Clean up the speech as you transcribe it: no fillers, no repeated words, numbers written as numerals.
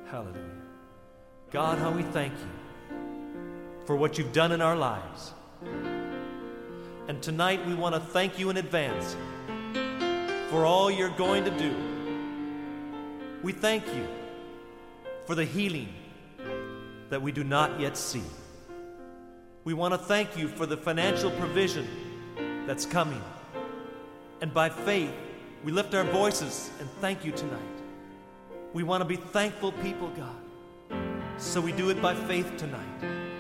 Hallelujah. God, how we thank you for what you've done in our lives. And tonight we want to thank you in advance for all you're going to do. We thank you for the healing that we do not yet see. We want to thank you for the financial provision that's coming. And by faith, we lift our voices and thank you tonight. We want to be thankful people, God. So we do it by faith tonight.